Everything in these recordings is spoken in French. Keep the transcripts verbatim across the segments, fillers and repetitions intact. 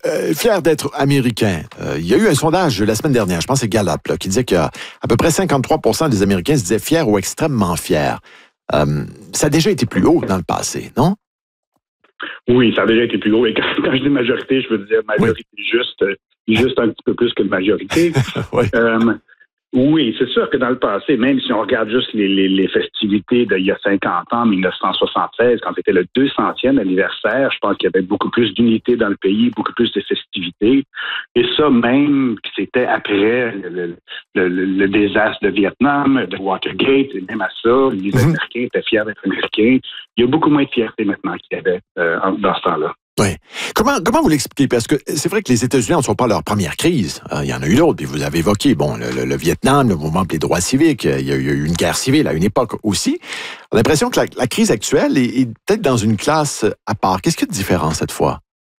euh, fier d'être américain. Euh, il y a eu un sondage la semaine dernière, je pense que c'est Gallup, là, qui disait qu'à à peu près cinquante-trois pour cent des Américains se disaient fiers ou extrêmement fiers. Euh, ça a déjà été plus haut dans le passé, non? Oui, ça a déjà été plus haut. Et quand, quand je dis majorité, je veux dire majorité oui. juste, juste un petit peu plus que majorité. oui. Euh, Oui, c'est sûr que dans le passé, même si on regarde juste les, les, les festivités d'il y a cinquante ans, dix-neuf cent soixante-seize, quand c'était le deux centième anniversaire, je pense qu'il y avait beaucoup plus d'unité dans le pays, beaucoup plus de festivités. Et ça, même que c'était après le, le, le, le désastre de Vietnam, de Watergate, et même à ça, les mm-hmm. Américains étaient fiers d'être Américains. Il y a beaucoup moins de fierté maintenant qu'il y avait euh, dans ce temps-là. Oui. Comment, comment vous l'expliquez? Parce que c'est vrai que les États-Unis ne sont pas leur première crise. Il y en a eu d'autres, puis vous avez évoqué bon, le, le, le Vietnam, le mouvement pour les droits civiques. Il y a eu une guerre civile à une époque aussi. On a l'impression que la, la crise actuelle est, est peut-être dans une classe à part. Qu'est-ce qu'il y a de différent cette fois?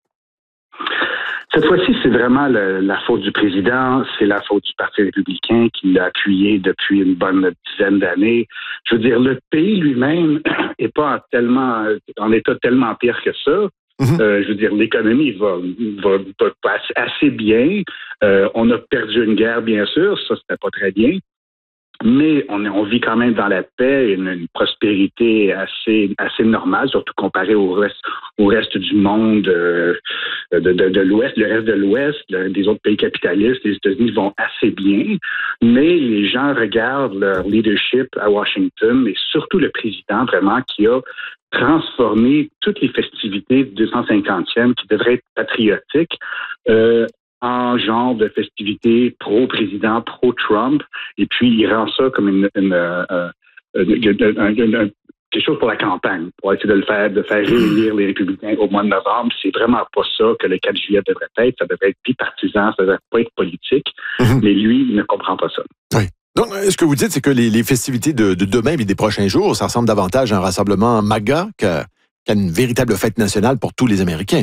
Cette fois-ci, c'est vraiment le, la faute du président, c'est la faute du Parti républicain qui l'a appuyé depuis une bonne dizaine d'années. Je veux dire, le pays lui-même n'est pas tellement en état tellement pire que ça. Mm-hmm. Euh, je veux dire, l'économie va, va, va assez bien. Euh, on a perdu une guerre, bien sûr, ça, c'était pas très bien. Mais on, on vit quand même dans la paix, une, une prospérité assez, assez normale, surtout comparé au reste, au reste du monde euh, de, de, de l'Ouest. Le reste de l'Ouest, le, des autres pays capitalistes, les États-Unis vont assez bien. Mais les gens regardent leur leadership à Washington et surtout le président vraiment qui a transformé toutes les festivités du deux cent cinquantième qui devraient être patriotiques euh, en genre de festivités pro-président, pro-Trump, et puis il rend ça comme une, une, euh, une, une, une, une quelque chose pour la campagne, pour essayer de le faire, de faire réélire les républicains au mois de novembre. C'est vraiment pas ça que le quatre juillet devrait être. Ça devrait être bipartisan, ça devrait pas être politique. Mm-hmm. Mais lui, il ne comprend pas ça. Oui. Donc, ce que vous dites, c'est que les, les festivités de, de demain et des prochains jours, ça ressemble davantage à un rassemblement MAGA qu'à, qu'à une véritable fête nationale pour tous les Américains.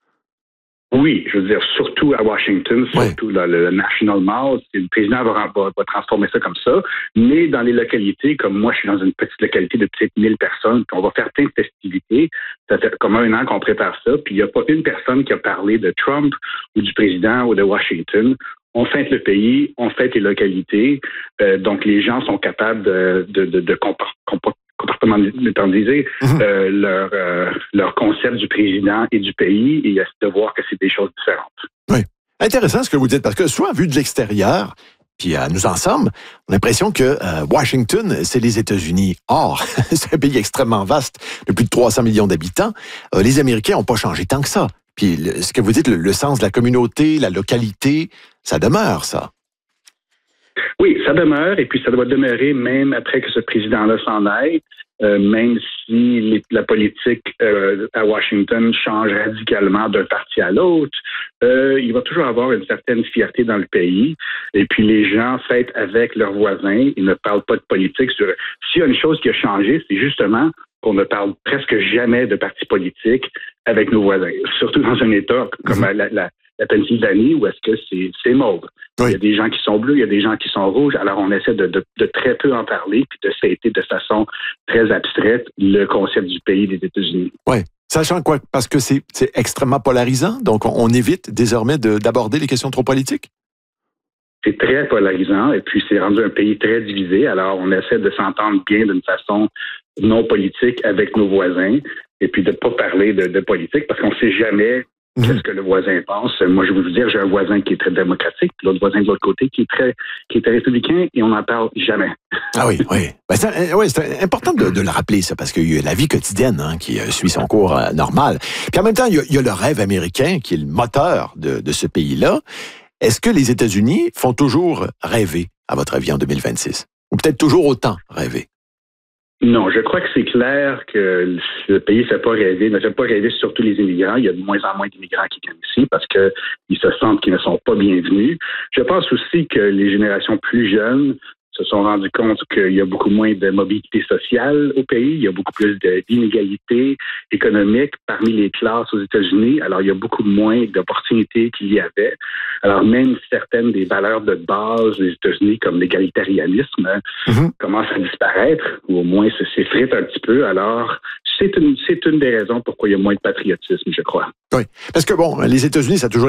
Oui, je veux dire, surtout à Washington, surtout ouais. dans le National Mall, le président va, va, va transformer ça comme ça, mais dans les localités, comme moi, je suis dans une petite localité de peut-être mille personnes, puis on va faire plein de festivités, ça fait comme un an qu'on prépare ça, puis il n'y a pas une personne qui a parlé de Trump ou du président ou de Washington. On fête le pays, on fête les localités, euh, donc les gens sont capables de, de, de, de comporter comportementaliser mm-hmm. euh, leur, euh, leur concept du président et du pays et de voir que c'est des choses différentes. Oui. Intéressant ce que vous dites, parce que soit vu de l'extérieur, puis euh, nous en sommes, on a l'impression que euh, Washington, c'est les États-Unis. Or, c'est un pays extrêmement vaste, de plus de trois cents millions d'habitants. Euh, les Américains n'ont pas changé tant que ça. Puis le, ce que vous dites, le, le sens de la communauté, la localité, ça demeure, ça. Oui, ça demeure, et puis ça doit demeurer même après que ce président-là s'en aille, euh, même si les, la politique euh, à Washington change radicalement d'un parti à l'autre. Euh, il va toujours avoir une certaine fierté dans le pays, et puis les gens fêtent avec leurs voisins, ils ne parlent pas de politique. Sur... S'il y a une chose qui a changé, c'est justement qu'on ne parle presque jamais de partis politiques avec nos voisins, surtout dans un État comme mm-hmm. la, la la Pennsylvanie, où est-ce que c'est, c'est mauve. Oui. Il y a des gens qui sont bleus, il y a des gens qui sont rouges, alors on essaie de, de, de très peu en parler, puis de fêter de façon très abstraite le concept du pays des États-Unis. Oui, sachant quoi, parce que c'est, c'est extrêmement polarisant, donc on, on évite désormais de, d'aborder les questions trop politiques? C'est très polarisant, et puis c'est rendu un pays très divisé, alors on essaie de s'entendre bien d'une façon non politique avec nos voisins, et puis de ne pas parler de, de politique, parce qu'on ne sait jamais qu'est-ce que le voisin pense. Moi, je vais vous dire, j'ai un voisin qui est très démocratique, puis l'autre voisin de l'autre côté qui est très, qui est très républicain, et on n'en parle jamais. Ah oui, oui. Ben, c'est, ouais, c'est important de, de le rappeler, ça, parce qu'il y a la vie quotidienne hein, qui suit son cours euh, normal. Puis en même temps, il y, a, il y a le rêve américain qui est le moteur de, de ce pays-là. Est-ce que les États-Unis font toujours rêver, à votre avis, en deux mille vingt-six? Ou peut-être toujours autant rêver? Non, je crois que c'est clair que le pays ne fait pas rêver, ne fait pas rêver surtout les immigrants. Il y a de moins en moins d'immigrants qui viennent ici parce qu'ils se sentent qu'ils ne sont pas bienvenus. Je pense aussi que les générations plus jeunes se sont rendus compte qu'il y a beaucoup moins de mobilité sociale au pays, il y a beaucoup plus de, d'inégalités économiques parmi les classes aux États-Unis, alors il y a beaucoup moins d'opportunités qu'il y avait. Alors même certaines des valeurs de base des États-Unis, comme l'égalitarisme, mm-hmm. commencent à disparaître, ou au moins se s'effritent un petit peu. Alors c'est une, c'est une des raisons pourquoi il y a moins de patriotisme, je crois. Oui, parce que bon, les États-Unis, ça a toujours